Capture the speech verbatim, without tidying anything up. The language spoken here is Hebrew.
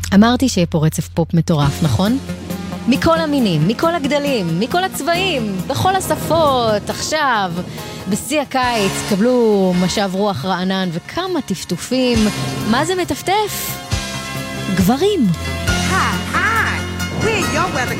אמרתי שיהיה פה רצף פופ מטורף, נכון? מכל המינים, מכל הגדלים, מכל הצבעים, בכל השפות, עכשיו, בשיא הקיץ, קבלו משב רוח רענן וכמה טפטופים. מה זה מטפטף? גברים. Hi, hi, we're your weather